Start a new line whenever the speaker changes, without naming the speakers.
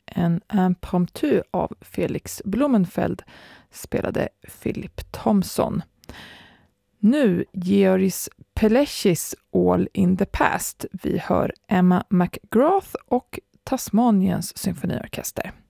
en impromptu av Felix Blumenfeld spelade Philip Thompson. Nu Georgis Peleshis All in the Past. Vi hör Emma McGrath och Tasmaniens symfoniorkester.